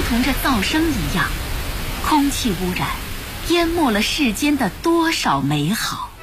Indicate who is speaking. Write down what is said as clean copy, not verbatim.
Speaker 1: 同这噪声一样，空气污染淹没了世间的多少美好。